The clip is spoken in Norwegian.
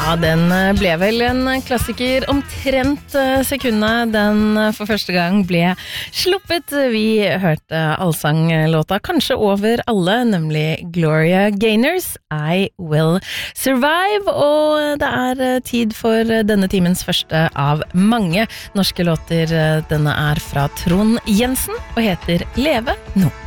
Ja, den ble vel en klassiker omtrent sekundet den for første gang ble sluppet. Vi hørte allsanglåta kanskje over alle, nemlig Gloria Gaynors I Will Survive, og det er tid for denne timens første av mange norske låter. Denne er fra Trond Jensen og heter Leve nå.